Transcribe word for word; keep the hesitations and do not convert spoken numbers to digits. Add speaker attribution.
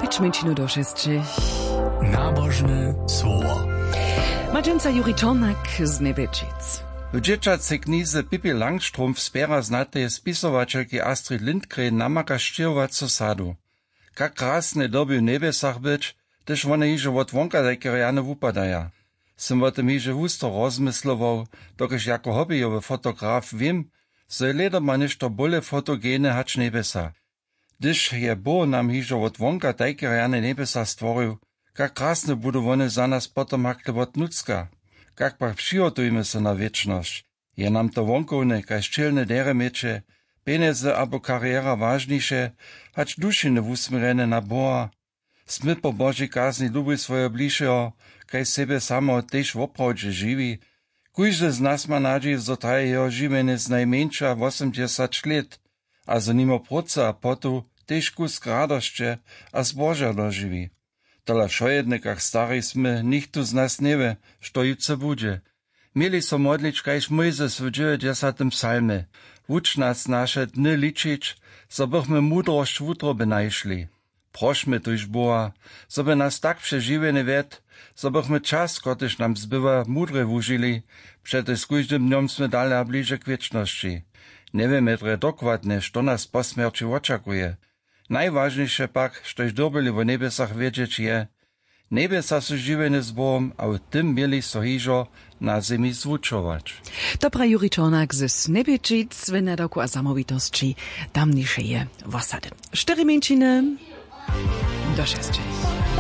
Speaker 1: Pić minčinu do šestih.
Speaker 2: Nabožne słowo.
Speaker 1: Mađenca Juri Čornak z Nebečic.
Speaker 3: W dzieciacej knize Pippi Langstrumpf spiera znatej spisowačelki Astrid Lindgren namaka štěrovacu sadu. Kak krasne doby w nebesach być, też one hiže od wonka dajkeriane wupadaja. Sem o tym hiže wusto rozmyslował, dokež jako hobbyjowy fotograf wiem, so je leda ma nešto bole fotogene hacz nebesa. Gdyż je Bo nam hiže od wonka dajkeriane nebesa stworil, kak krasne budu one za nas potom hakle od nucka. Kak pak přihotujme se na wieczność. Je nam to wonkovne, kaj ščelne dere meče, peneze abo kariera ważniejsze, hacz dušine wusmirene na Boha. Sme po Božej kazni lubi svoje bližšeho, kaj sebe samo tež voprawdźe živi. Kujže z nas ma nadziej, zo traje jeho živene z najmenša osemdesiat let, a za nimo proca a potu tež kusk radosće a zboža doživi. Tola šojedne, kak stari sme, nichtu z nas neve, što juce bude. Mieli so modlič, kajž Mojzes w dziewięćdziesiątym psalme. Wuč nas naše dny ličić, so bychmy mudrość w utrobe najšli. Prośmy tuž Boha, so by nas tak przežiwene ved, so bychmy czas, kotyż nam zbywa, mudre wužili, przede z kóždym dniom sme dali a bliže k wieczności. Nie wiemy dre dokładne, što nas po smierci oczekuje. Najważniejsze pak, štož dobili w nebesach wiedzieć je, nebesa su živene z Bohom, a w tym mieli so hižo na zemi zvučować.
Speaker 1: Dobra Juri Čornak z Nebečic, v nadoku a zamovitosti tamnišeje vosady. Štyri minčiny do šestich.